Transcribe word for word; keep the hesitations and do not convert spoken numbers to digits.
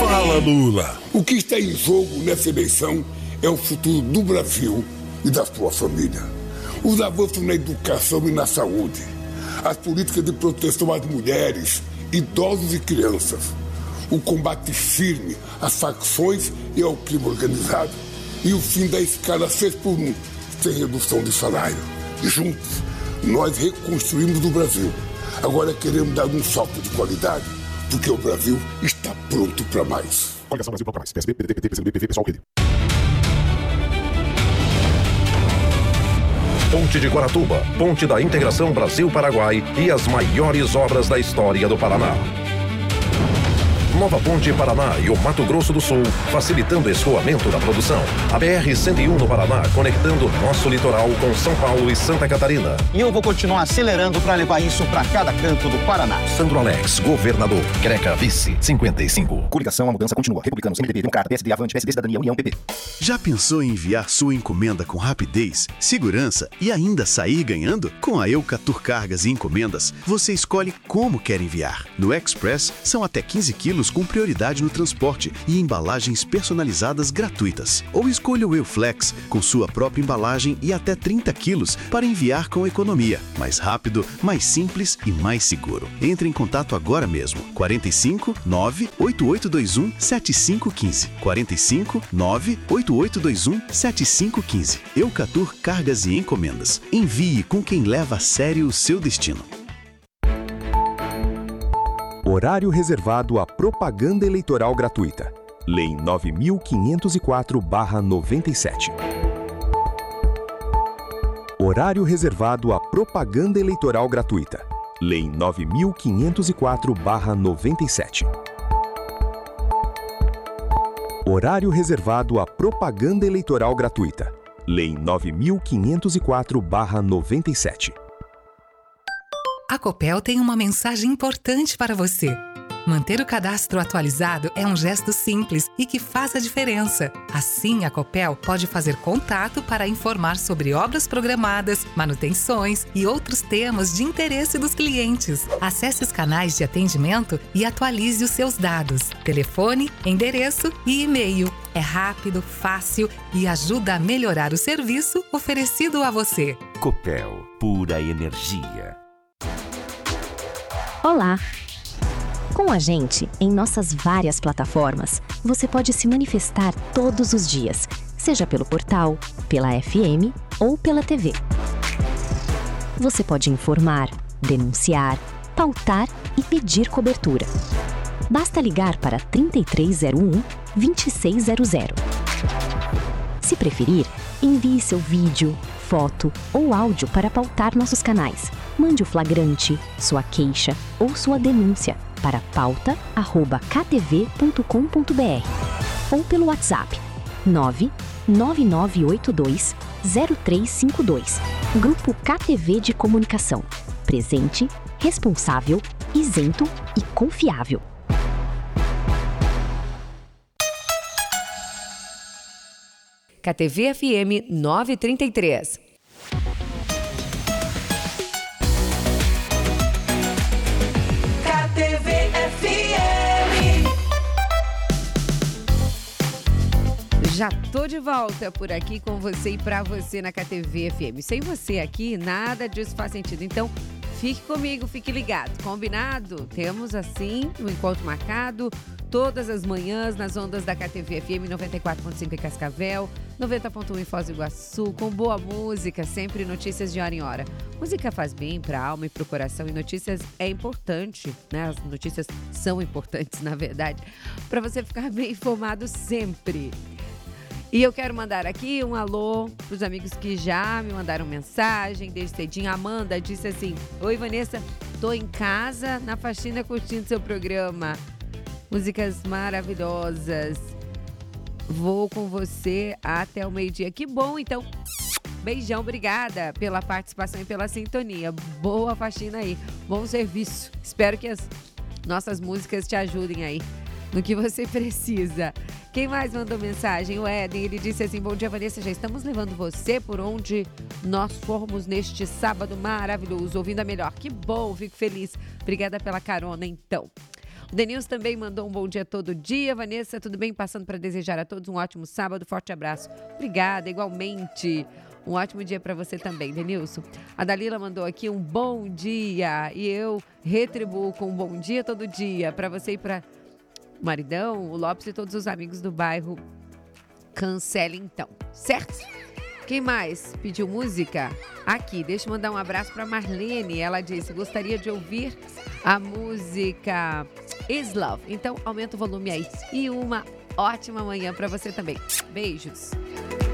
Fala, Lula! O que está em jogo nessa eleição é o futuro do Brasil e da sua família. Os avanços na educação e na saúde, as políticas de proteção às mulheres, idosos e crianças, o combate firme às facções e ao crime organizado e o fim da escala seis por um, sem redução de salário. Juntos, nós reconstruímos o Brasil. Agora queremos dar um salto de qualidade, porque o Brasil está pronto para mais. Coligação Brasil para mais. P S B, P D T, P T, P C do B, P V, Pessoal, P D. Ponte de Guaratuba, Ponte da Integração Brasil-Paraguai e as maiores obras da história do Paraná. Nova Ponte Paraná e o Mato Grosso do Sul, facilitando o escoamento da produção. A B R cento e um no Paraná, conectando nosso litoral com São Paulo e Santa Catarina. E eu vou continuar acelerando para levar isso para cada canto do Paraná. Sandro Alex, governador. Greca, vice, cinquenta e cinco. Coligação, a mudança continua. Republicanos, M D B, Democrata, P S D, Avante, P S D, Cidadania, União, P P. Já pensou em enviar sua encomenda com rapidez, segurança e ainda sair ganhando? Com a Eucatur Cargas e Encomendas, você escolhe como quer enviar. No Express, são até quinze quilos com prioridade no transporte e embalagens personalizadas gratuitas. Ou escolha o Euflex, com sua própria embalagem e até trinta quilos para enviar com economia. Mais rápido, mais simples e mais seguro. Entre em contato agora mesmo. quarenta e cinco, nove, oito oito dois um, sete cinco um cinco. quarenta e cinco, nove, oito oito dois um, sete cinco um cinco. Eucatur Cargas e Encomendas. Envie com quem leva a sério o seu destino. Horário reservado à propaganda eleitoral gratuita. Lei nove mil quinhentos e quatro barra noventa e sete. Horário reservado à propaganda eleitoral gratuita. Lei nove mil quinhentos e quatro barra noventa e sete. Horário reservado à propaganda eleitoral gratuita. Lei nove mil quinhentos e quatro barra noventa e sete. A Copel tem uma mensagem importante para você. Manter o cadastro atualizado é um gesto simples e que faz a diferença. Assim, a Copel pode fazer contato para informar sobre obras programadas, manutenções e outros temas de interesse dos clientes. Acesse os canais de atendimento e atualize os seus dados: telefone, endereço e e-mail. É rápido, fácil e ajuda a melhorar o serviço oferecido a você. Copel, pura energia. Olá! Com a gente, em nossas várias plataformas, você pode se manifestar todos os dias, seja pelo portal, pela F M ou pela T V. Você pode informar, denunciar, pautar e pedir cobertura. Basta ligar para trinta e três zero um, vinte e seis zero zero. Se preferir, envie seu vídeo, foto ou áudio para pautar nossos canais. Mande o flagrante, sua queixa ou sua denúncia para pauta arroba k t v ponto com ponto b r ou pelo WhatsApp nove nove nove oito dois zero três cinco dois. Grupo K T V de Comunicação. Presente, responsável, isento e confiável. K T V F M novecentos e trinta e três. K T V F M. Já tô de volta por aqui com você e pra você na K T V F M. Sem você aqui, nada disso faz sentido. Então, fique comigo, fique ligado. Combinado? Temos, assim, um encontro marcado todas as manhãs nas ondas da K T V F M noventa e quatro ponto cinco em Cascavel, noventa ponto um em Foz do Iguaçu, com boa música, sempre notícias de hora em hora. Música faz bem para a alma e para o coração e notícias é importante, né? As notícias são importantes, na verdade, para você ficar bem informado sempre. E eu quero mandar aqui um alô para os amigos que já me mandaram mensagem desde cedinho. A Amanda disse assim: oi, Vanessa, tô em casa na faxina curtindo seu programa. Músicas maravilhosas. Vou com você até o meio-dia. Que bom, então. Beijão, obrigada pela participação e pela sintonia. Boa faxina aí, bom serviço. Espero que as nossas músicas te ajudem aí no que você precisa. Quem mais mandou mensagem? O Éden, ele disse assim: bom dia, Vanessa, já estamos levando você por onde nós formos neste sábado maravilhoso, ouvindo a melhor. Que bom, fico feliz. Obrigada pela carona, então. O Denilson também mandou um bom dia todo dia. Vanessa, tudo bem? Passando para desejar a todos um ótimo sábado. Forte abraço. Obrigada, igualmente. Um ótimo dia para você também, Denilson. A Dalila mandou aqui um bom dia e eu retribuo com um bom dia todo dia para você e para o maridão, o Lopes e todos os amigos do bairro. Cancele então, certo? Quem mais pediu música? Aqui, deixa eu mandar um abraço para Marlene. Ela disse, gostaria de ouvir a música Is Love. Então, aumenta o volume aí. E uma ótima manhã para você também. Beijos.